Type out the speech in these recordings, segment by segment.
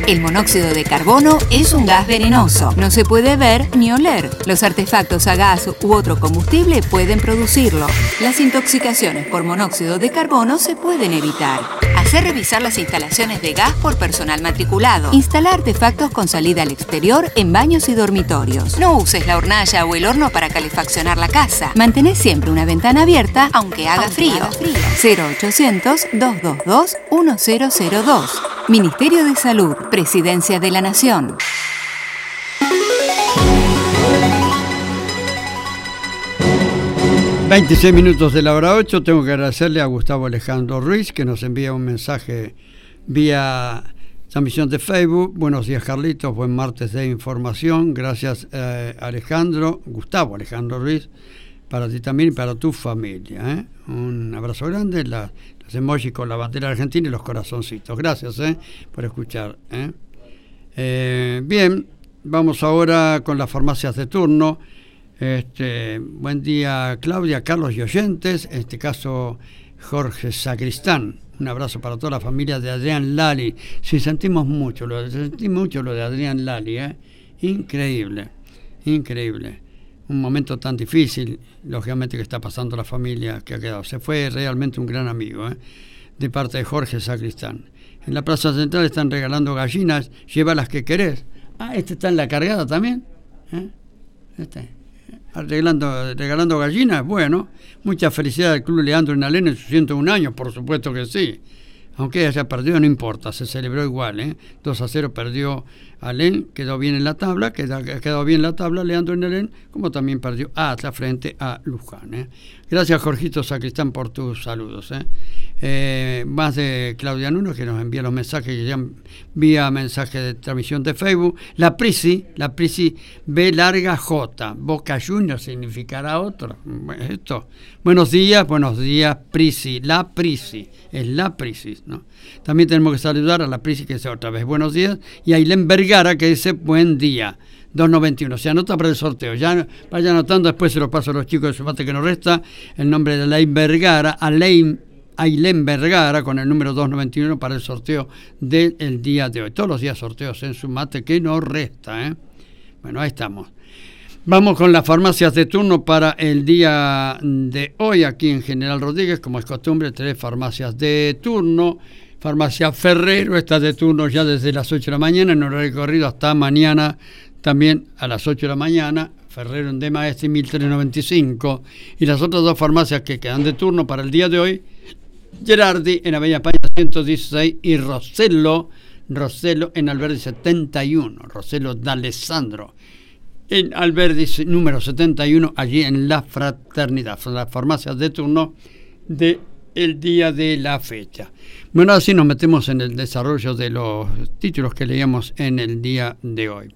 El monóxido de carbono es un gas venenoso. No se puede ver ni oler. Los artefactos a gas u otro combustible pueden producirlo. Las intoxicaciones por monóxido de carbono se pueden evitar. Hacer revisar las instalaciones de gas por personal matriculado. Instalar artefactos con salida al exterior en baños y dormitorios. No uses la hornalla o el horno para calefaccionar la casa. Mantén siempre una ventana abierta aunque haga frío. 0800-222-1002. Ministerio de Salud, Presidencia de la Nación. ...26 de la hora 8... tengo que agradecerle a Gustavo Alejandro Ruiz... que nos envía un mensaje vía transmisión de Facebook. Buenos días, Carlitos, buen martes de información. Gracias, Gustavo Alejandro Ruiz, para ti también y para tu familia, Un abrazo grande, los emojis con la bandera argentina y los corazoncitos. Gracias por escuchar. Bien, vamos ahora con las farmacias de turno. Buen día, Claudia, Carlos y oyentes. En este caso, Jorge Sacristán. Un abrazo para toda la familia de Adrián Lali. Sí, sentí mucho lo de Adrián Lali. Increíble. Un momento tan difícil, lógicamente, que está pasando la familia que ha quedado. Se fue realmente un gran amigo, de parte de Jorge Sacristán. En la Plaza Central están regalando gallinas, lleva las que querés. Está en la cargada también. Regalando gallinas. Bueno, mucha felicidad al Club Leandro Nalén en sus 101 años, por supuesto que sí. Aunque haya perdido, no importa, se celebró igual, 2-0 perdió Alén, quedó bien en la tabla, quedó bien la tabla Leandro Nalén, como también perdió Atlas frente a Luján. Gracias, Jorgito Sacristán, por tus saludos. Más de Claudia Nuno, que nos envía los mensajes, que ya vía mensaje de transmisión de Facebook. La Prisi B larga J, Boca Juniors significará otro. Esto. Buenos días, Prisi, la Prisi, es la Prisi, ¿no? También tenemos que saludar a la Prisi, que dice otra vez buenos días, y a Ailén Vergara, que dice buen día. 291, se anota para el sorteo. Ya vaya anotando, después se lo paso a los chicos de su mate que nos resta. El nombre de Ailén Vergara, Ailén Vergara, con el número 291 para el sorteo del día de hoy. Todos los días sorteos en su mate que nos resta. Bueno, ahí estamos. Vamos con las farmacias de turno para el día de hoy aquí en General Rodríguez. Como es costumbre, 3 farmacias de turno. Farmacia Ferrero está de turno ya desde las 8 de la mañana, en horario recorrido hasta mañana también a las 8 de la mañana. Ferrero en De Maestri 1395. Y las otras 2 farmacias que quedan de turno para el día de hoy, Gerardi en Avenida España 116 y Rossello en Alberdi 71, Rossello d'Alessandro en Alberdi número 71, allí en La Fraternidad. Son las farmacias de turno del día de la fecha. Bueno, así nos metemos en el desarrollo de los títulos que leíamos en el día de hoy.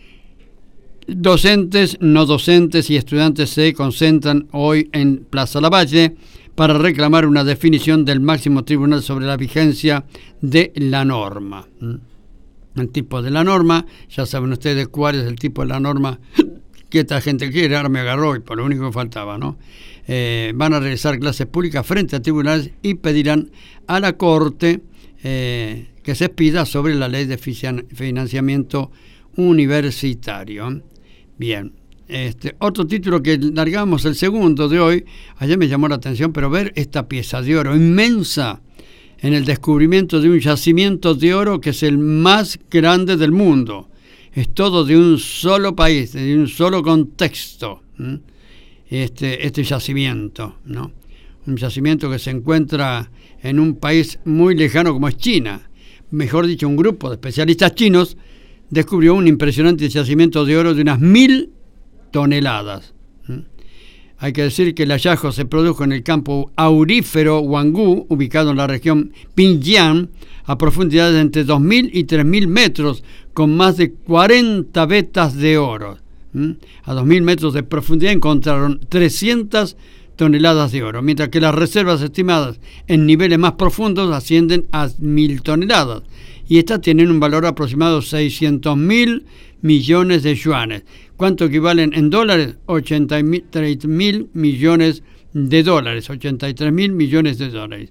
Docentes, no docentes y estudiantes se concentran hoy en Plaza Lavalle para reclamar una definición del máximo tribunal sobre la vigencia de la norma. El tipo de la norma, ya saben ustedes cuál es el tipo de la norma que esta gente quiere. Ahora me agarró y por lo único que faltaba, ¿no? Van a realizar clases públicas frente a tribunales y pedirán a la Corte que se expida sobre la ley de financiamiento universitario. Bien. Otro título que largamos, el segundo de hoy, ayer me llamó la atención, pero ver esta pieza de oro inmensa en el descubrimiento de un yacimiento de oro que es el más grande del mundo. Es todo de un solo país, de un solo contexto, este yacimiento, ¿no? Un yacimiento que se encuentra en un país muy lejano como es China. Mejor dicho, un grupo de especialistas chinos descubrió un impresionante yacimiento de oro de unas 1000 toneladas. Hay que decir que el hallazgo se produjo en el campo aurífero Huangú, ubicado en la región Pinjiang, a profundidades de entre 2.000 y 3.000 metros, con más de 40 vetas de oro. A 2.000 metros de profundidad encontraron 300 toneladas de oro, mientras que las reservas estimadas en niveles más profundos ascienden a 1.000 toneladas. Y estas tienen un valor aproximado de 600.000 millones de yuanes. ¿Cuánto equivalen en dólares? 83.000 millones de dólares. 83.000 millones de dólares.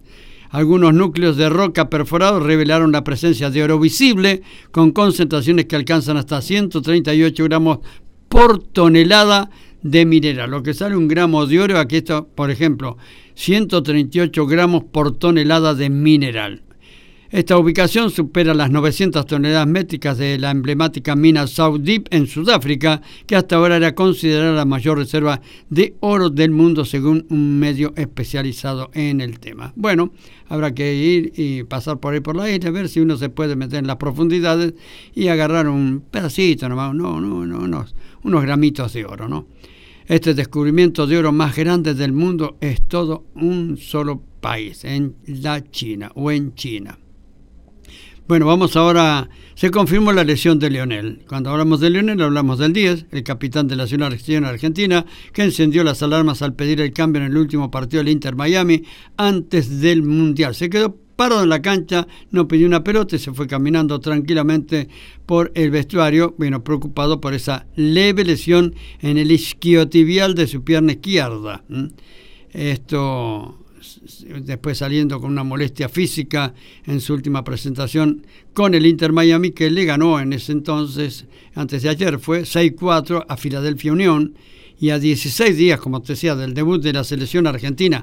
Algunos núcleos de roca perforados revelaron la presencia de oro visible, con concentraciones que alcanzan hasta 138 gramos por tonelada de mineral. Lo que sale un gramo de oro, aquí está, por ejemplo, 138 gramos por tonelada de mineral. Esta ubicación supera las 900 toneladas métricas de la emblemática mina South Deep en Sudáfrica, que hasta ahora era considerada la mayor reserva de oro del mundo según un medio especializado en el tema. Bueno, habrá que ir y pasar por ahí por la isla, ver si uno se puede meter en las profundidades y agarrar un pedacito nomás, unos gramitos de oro, ¿no? Este descubrimiento de oro más grande del mundo es todo un solo país, en la China o en China. Bueno, vamos ahora, se confirmó la lesión de Lionel. Cuando hablamos de Lionel, hablamos del 10, el capitán de la selección argentina, que encendió las alarmas al pedir el cambio en el último partido del Inter Miami antes del Mundial. Se quedó parado en la cancha, no pidió una pelota y se fue caminando tranquilamente por el vestuario, bueno, preocupado por esa leve lesión en el isquiotibial de su pierna izquierda. Esto después saliendo con una molestia física en su última presentación con el Inter Miami, que le ganó en ese entonces, antes de ayer fue 6-4 a Philadelphia Union, y a 16 días, como te decía, del debut de la selección argentina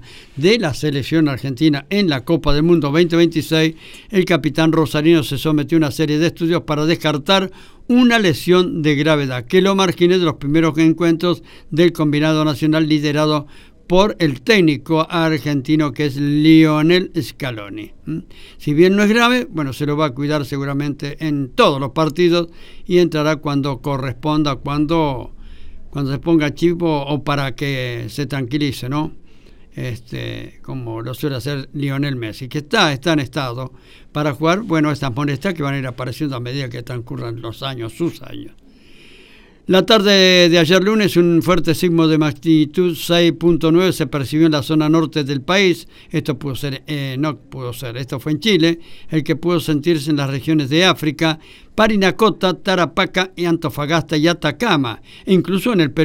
en la Copa del Mundo 2026, el capitán rosarino se sometió a una serie de estudios para descartar una lesión de gravedad que lo marginó de los primeros encuentros del combinado nacional liderado por el técnico argentino, que es Lionel Scaloni. Si bien no es grave, bueno, se lo va a cuidar seguramente en todos los partidos y entrará cuando corresponda, cuando se ponga chivo o para que se tranquilice, ¿no? Como lo suele hacer Lionel Messi, que está en estado para jugar. Bueno, estas molestias que van a ir apareciendo a medida que transcurran los años, sus años. La tarde de ayer lunes, un fuerte sismo de magnitud 6.9 se percibió en la zona norte del país. Esto esto fue en Chile, el que pudo sentirse en las regiones de África, Parinacota, Tarapacá, Antofagasta y Atacama, e incluso en el Perú.